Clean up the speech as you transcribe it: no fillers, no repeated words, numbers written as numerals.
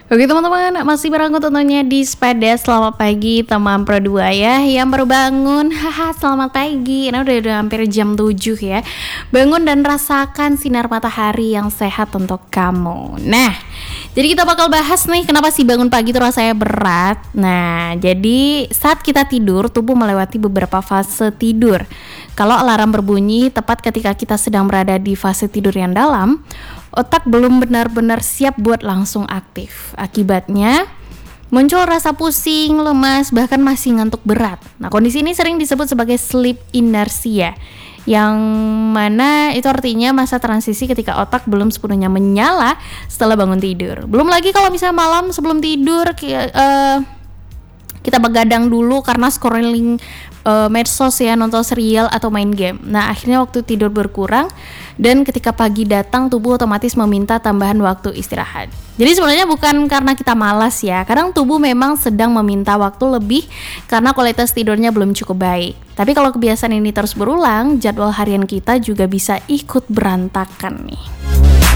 Oke teman-teman, masih bareng aku tentunya di Sepeda. Selamat pagi teman Pro 2 ya, yang baru bangun. Haha, selamat pagi. Nah udah hampir jam 7 ya. Bangun dan rasakan sinar matahari yang sehat untuk kamu. Nah, jadi kita bakal bahas nih, kenapa sih bangun pagi itu rasanya berat. Nah, jadi saat kita tidur, tubuh melewati beberapa fase tidur. Kalau alarm berbunyi tepat ketika kita sedang berada di fase tidur yang dalam, otak belum benar-benar siap buat langsung aktif. Akibatnya muncul rasa pusing, lemas, bahkan masih ngantuk berat. Nah, kondisi ini sering disebut sebagai sleep inertia, yang mana itu artinya masa transisi ketika otak belum sepenuhnya menyala setelah bangun tidur. Belum lagi kalau misalnya malam sebelum tidur kita begadang dulu karena scrolling medsos ya, nonton serial atau main game. Nah, akhirnya waktu tidur berkurang dan ketika pagi datang tubuh otomatis meminta tambahan waktu istirahat. Jadi sebenarnya bukan karena kita malas ya. Kadang tubuh memang sedang meminta waktu lebih karena kualitas tidurnya belum cukup baik. Tapi kalau kebiasaan ini terus berulang, jadwal harian kita juga bisa ikut berantakan nih.